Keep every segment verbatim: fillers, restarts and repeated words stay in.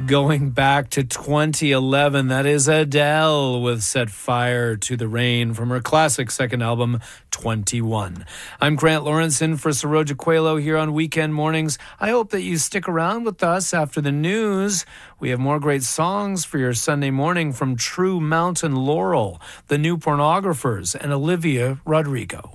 Going back to twenty eleven, that is Adele with Set Fire to the Rain from her classic second album, twenty-one. I'm Grant Lawrence in for Saroja Coelho here on Weekend Mornings. I hope that you stick around with us after the news. We have more great songs for your Sunday morning from True Mountain Laurel, The New Pornographers, and Olivia Rodrigo.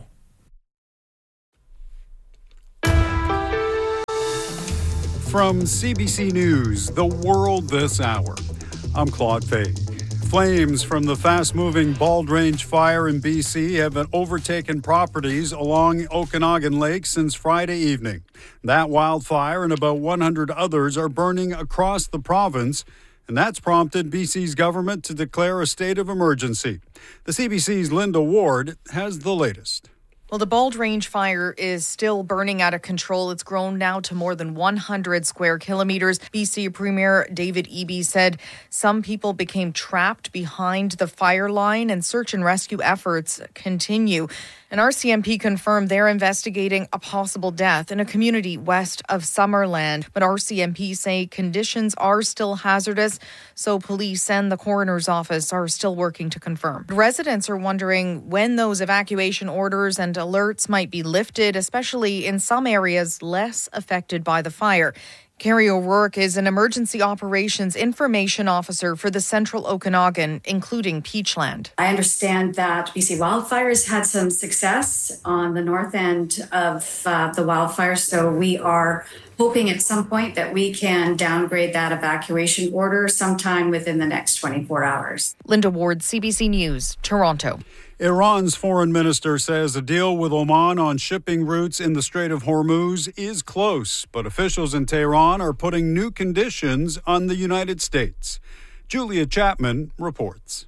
From C B C News, The World This Hour, I'm Claude Fay. Flames from the fast-moving Bald Range fire in B C have overtaken properties along Okanagan Lake since Friday evening. That wildfire and about one hundred others are burning across the province, and that's prompted B C's government to declare a state of emergency. The C B C's Linda Ward has the latest. Well, the Bald Range fire is still burning out of control. It's grown now to more than one hundred square kilometers. B C Premier David Eby said some people became trapped behind the fire line and search and rescue efforts continue. And R C M P confirmed they're investigating a possible death in a community west of Summerland. But R C M P say conditions are still hazardous, so police and the coroner's office are still working to confirm. Residents are wondering when those evacuation orders and alerts might be lifted, especially in some areas less affected by the fire. Carrie O'Rourke is an emergency operations information officer for the Central Okanagan, including Peachland. I understand that B C Wildfires had some success on the north end of uh, the wildfire, so we are hoping at some point that we can downgrade that evacuation order sometime within the next twenty-four hours. Linda Ward, C B C News, Toronto. Iran's foreign minister says a deal with Oman on shipping routes in the Strait of Hormuz is close, but officials in Tehran are putting new conditions on the United States. Julia Chapman reports.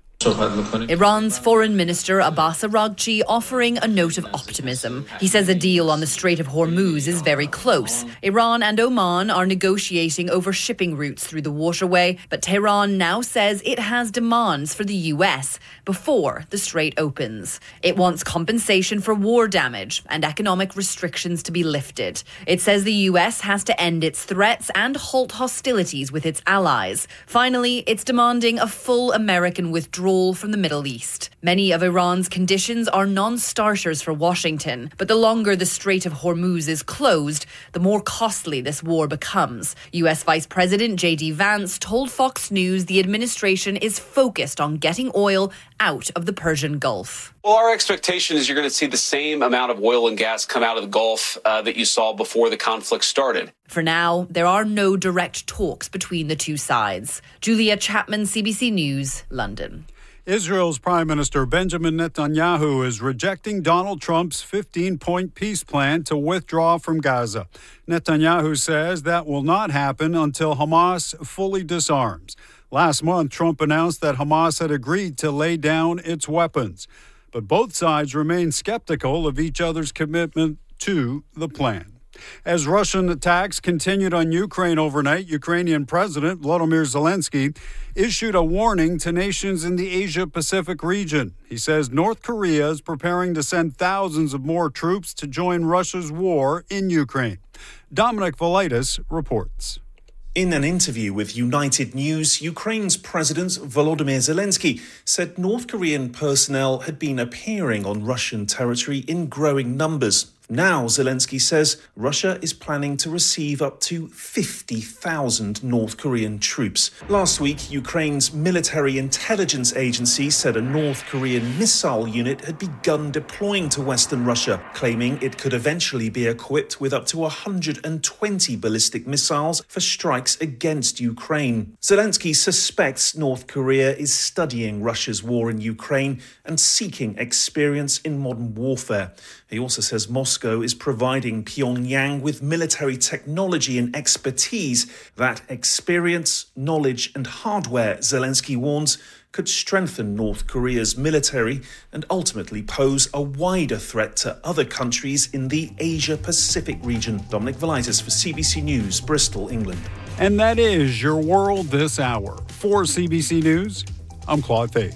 Iran's Foreign Minister Abbas Araghchi offering a note of optimism. He says a deal on the Strait of Hormuz is very close. Iran and Oman are negotiating over shipping routes through the waterway, but Tehran now says it has demands for the U S before the strait opens. It wants compensation for war damage and economic restrictions to be lifted. It says the U S has to end its threats and halt hostilities with its allies. Finally, it's demanding a full American withdrawal from the Middle East. Many of Iran's conditions are non-starters for Washington, but the longer the Strait of Hormuz is closed, the more costly this war becomes. U S Vice President J D Vance told Fox News the administration is focused on getting oil out of the Persian Gulf. Well, our expectation is you're going to see the same amount of oil and gas come out of the Gulf uh, that you saw before the conflict started. For now, there are no direct talks between the two sides. Julia Chapman, C B C News, London. Israel's Prime Minister Benjamin Netanyahu is rejecting Donald Trump's fifteen-point peace plan to withdraw from Gaza. Netanyahu says that will not happen until Hamas fully disarms. Last month, Trump announced that Hamas had agreed to lay down its weapons. But both sides remain skeptical of each other's commitment to the plan. As Russian attacks continued on Ukraine overnight, Ukrainian President Volodymyr Zelensky issued a warning to nations in the Asia-Pacific region. He says North Korea is preparing to send thousands of more troops to join Russia's war in Ukraine. Dominic Velitis reports. In an interview with United News, Ukraine's President Volodymyr Zelensky said North Korean personnel had been appearing on Russian territory in growing numbers. Now, Zelensky says Russia is planning to receive up to fifty thousand North Korean troops. Last week, Ukraine's military intelligence agency said a North Korean missile unit had begun deploying to Western Russia, claiming it could eventually be equipped with up to one hundred twenty ballistic missiles for strikes against Ukraine. Zelensky suspects North Korea is studying Russia's war in Ukraine and seeking experience in modern warfare. He also says Moscow is providing Pyongyang with military technology and expertise. That experience, knowledge and hardware, Zelensky warns, could strengthen North Korea's military and ultimately pose a wider threat to other countries in the Asia-Pacific region. Dominic Velitis for C B C News, Bristol, England. And that is your world this hour. For C B C News, I'm Claude Fay.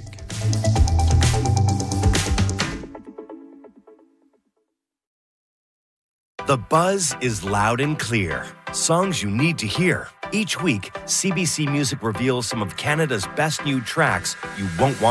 The buzz is loud and clear. Songs you need to hear Each week, C B C Music reveals some of Canada's best new tracks you won't want